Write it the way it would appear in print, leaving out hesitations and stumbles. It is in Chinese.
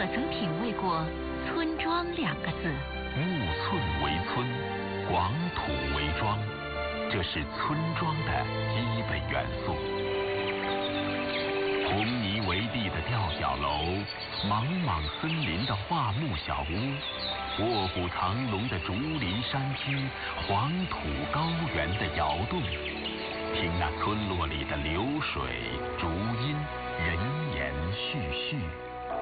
曾品味过村庄2个字。 木寸为村，广土为庄，这是村庄的基本元素。红泥为地的吊脚楼，莽莽森林的桦木小屋，卧虎藏龙的竹林山居，黄土高原的窑洞，听那村落里的流水、竹音，人言絮絮。